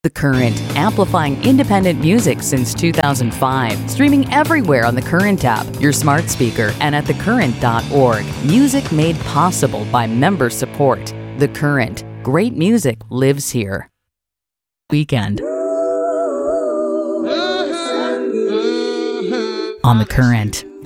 The Current, amplifying independent music since 2005. Streaming everywhere on the Current app, your smart speaker, and at thecurrent.org. Music made possible by member support. The Current. Great music lives here. Weekend. On the Current.